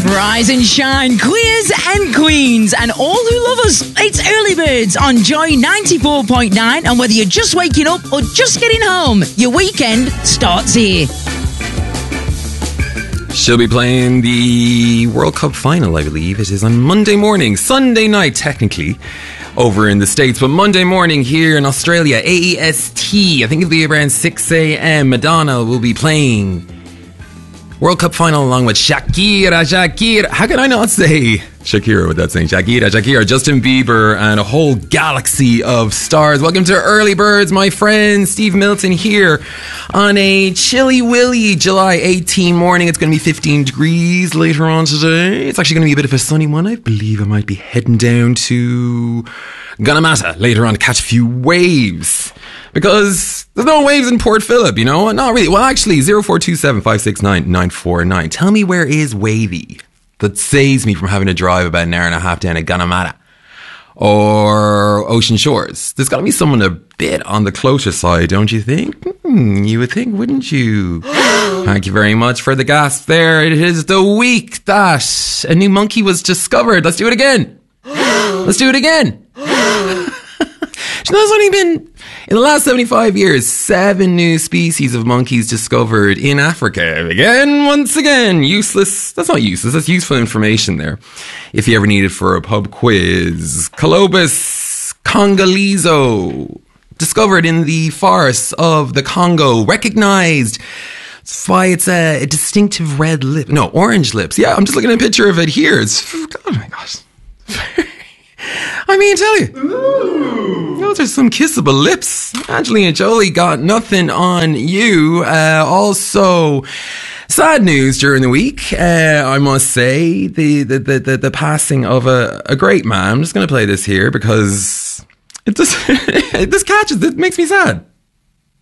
Rise and shine, queers and queens, and all who love us. It's Early Birds on Joy 94.9, and whether you're just waking up or just getting home, your weekend starts here. She'll be playing the World Cup final, I believe. It is on Monday morning, Sunday night, technically, over in the States, but Monday morning here in Australia, AEST. I think it'll be around 6 a.m. Madonna will be playing World Cup final along with Shakira. How can I not say Shakira without saying Shakira, Justin Bieber, and a whole galaxy of stars. Welcome to Early Birds, my friend Steve Milton here on a chilly willy July 18 morning. It's going to be 15 degrees later on today. It's actually going to be a bit of a sunny one. I believe I might be heading down to Gunnamatta later on to catch a few waves, because there's no waves in Port Phillip, you know? Not really. Well, actually, 0427 569 949. Tell me where is wavy that saves me from having to drive about an hour and a half down to Gunnamatta or Ocean Shores. There's got to be someone a bit on the closer side, don't you think? You would think, wouldn't you? Thank you very much for the gasp there. It is the week that a new monkey was discovered. Let's do it again. Let's do it again. You know, there's only been, in the last 75 years, 7 new species of monkeys discovered in Africa. Once again, useless. That's not useless. That's useful information there, if you ever need it for a pub quiz. Colobus congolizo, discovered in the forests of the Congo, recognized by its distinctive orange lips. Yeah, I'm just looking at a picture of it here. Oh my gosh. I mean, tell you. Those are some kissable lips. Angelina Jolie got nothing on you. Also, sad news during the week. I must say the passing of a great man. I'm just going to play this here because it just it makes me sad.